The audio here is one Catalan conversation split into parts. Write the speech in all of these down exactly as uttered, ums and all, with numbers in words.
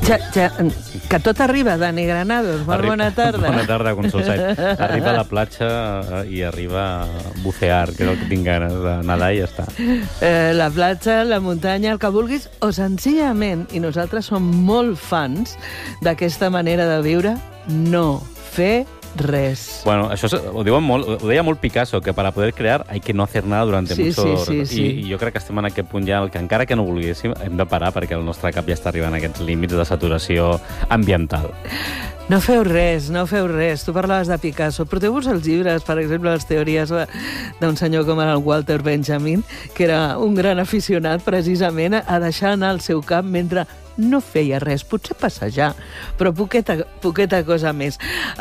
Ja, ja, que tot arriba, Dani Granados. Molt Arriba, bona tarda. Bona tarda, Consolsait. Arriba a la platja i arriba a bucear, que és el que tinc ganes de nedar i ja està. Eh, la platja, la muntanya, el que vulguis, o senzillament, i nosaltres som molt fans d'aquesta manera de viure, no fer res. Bueno, això és, ho, diuen molt, ho deia molt Picasso, que para poder crear hay que no hacer nada durante sí, mucho... Sí, sí, sí. I, I jo crec que estem en aquest punt ja, que encara que no volguéssim, hem de parar perquè el nostre cap ja està arribant a aquests límits de saturació ambiental. No feu res, no feu res. Tu parlaves de Picasso. Porteu-vos els llibres, per exemple, les teories d'un senyor com el Walter Benjamin, que era un gran aficionat precisament a deixar anar el seu cap mentre no feia res, potser passejar, però poqueta, poqueta cosa més.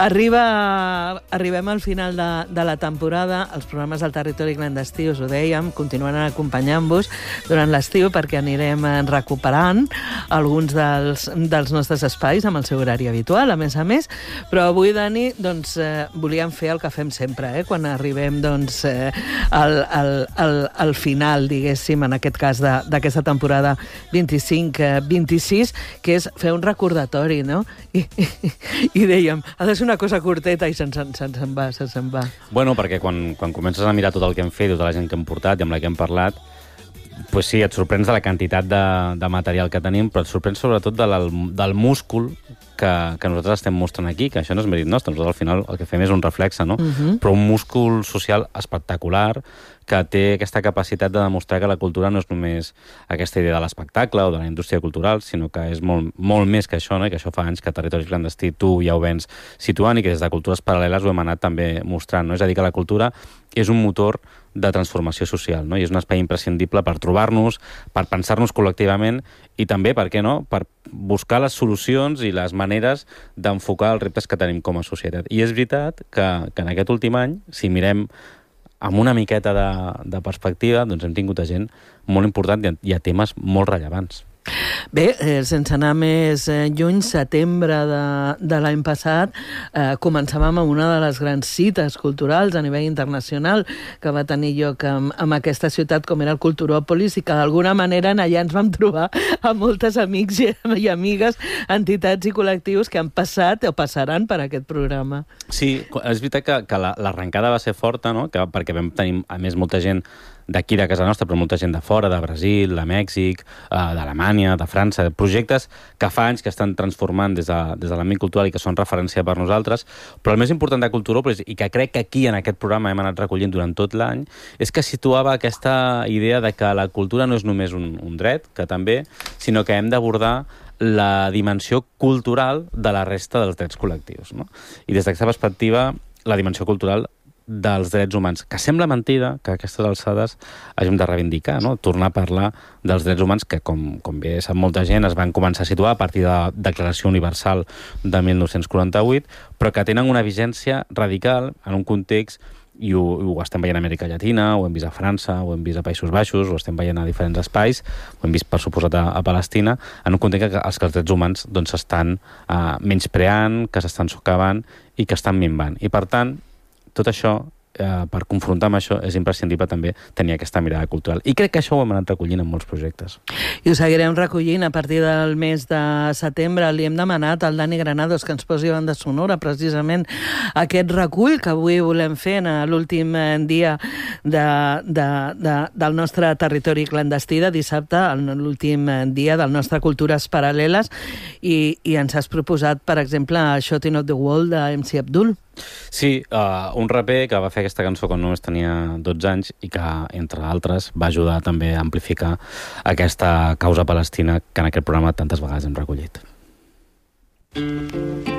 Arriba, arribem al final de, de la temporada, els programes del territori clandestí, us ho dèiem, continuaran acompanyant-vos durant l'estiu perquè anirem recuperant alguns dels, dels nostres espais amb el seu horari habitual, a més a més, però avui, Dani, doncs, eh, volíem fer el que fem sempre, eh, quan arribem doncs, eh, al, al, al, al final, diguéssim, en aquest cas d'aquesta temporada vint-i-cinc vint-i-sis, que és fer un recordatori, no? I, i, i dèiem, ha de ser una cosa curteta i se'n se, se, se va, se se'n va. Bueno, perquè quan, quan comences a mirar tot el que hem fet, tota la gent que hem portat i amb la que hem parlat, pues sí, et sorprens de la quantitat de, de material que tenim, però et sorprens sobretot de la, del múscul que, que nosaltres estem mostrant aquí, que això no és mèrit nostre, nosaltres al final el que fem és un reflexe, no? Uh-huh. Però un múscul social espectacular que té aquesta capacitat de demostrar que la cultura no és només aquesta idea de l'espectacle o de la indústria cultural, sinó que és molt, molt més que això, no? I que això fa anys que Territori Clandestí tu ja ho vens situant i que des de cultures paral·leles ho hem anat també mostrant, no? És a dir, que la cultura és un motor de transformació social, no? I és un espai imprescindible per trobar-nos, per pensar-nos col·lectivament i també, per què no?, per buscar les solucions i les maneres d'enfocar els reptes que tenim com a societat. I és veritat que, que en aquest últim any, si mirem amb una miqueta de, de perspectiva, doncs hem tingut a gent molt important i a temes molt rellevants. Bé, eh, sense anar més eh, lluny, setembre de, de l'any passat, eh, començàvem amb una de les grans cites culturals a nivell internacional que va tenir lloc amb, amb aquesta ciutat com era el Culturòpolis i que d'alguna manera allà ens vam trobar amb moltes amics i, i amigues, entitats i col·lectius que han passat o passaran per aquest programa. Sí, és veritat que, que l'arrencada va ser forta, no? Que, perquè vam tenir, a més, molta gent d'aquí de casa nostra, però molta gent de fora, de Brasil, de Mèxic, d'Alemanya, de França, projectes que fa anys que estan transformant des de, des de l'àmbit cultural i que són referència per nosaltres, però el més important de Culturòpolis, i que crec que aquí en aquest programa hem anat recollint durant tot l'any, és que situava aquesta idea de que la cultura no és només un, un dret, que també, sinó que hem d'abordar la dimensió cultural de la resta dels drets col·lectius, no? I des d'aquesta perspectiva, la dimensió cultural dels drets humans, que sembla mentida que a aquestes alçades hàgim de reivindicar, no? Tornar a parlar dels drets humans que, com, com bé sap molta gent, es van començar a situar a partir de la Declaració Universal de mil nou-cents quaranta-vuit, però que tenen una vigència radical en un context, i ho, ho estem veient a Amèrica Llatina, ho hem vist a França, ho hem vist a Països Baixos, ho estem veient a diferents espais, ho hem vist, per suposat, a, a Palestina, en un context que els, que els drets humans doncs, s'estan uh, menyspreant, que s'estan socavant i que estan minvant. I, per tant, tot això, eh, per confrontar amb això, és imprescindible també tenir aquesta mirada cultural. I crec que això ho hem anat recollint en molts projectes. I ho seguirem recollint a partir del mes de setembre. Li hem demanat al Dani Granados que ens posi banda sonora precisament aquest recull que avui volem fer en l'últim dia de, de, de, del nostre territori clandestí de dissabte, l'últim dia del nostre Cultures Paral·leles, i, i ens has proposat, per exemple, Shouting at the Wall de M C Abdul. Sí, uh, un raper que va fer aquesta cançó quan només tenia dotze anys i que, entre altres, va ajudar també a amplificar aquesta causa palestina que en aquest programa tantes vegades hem recollit.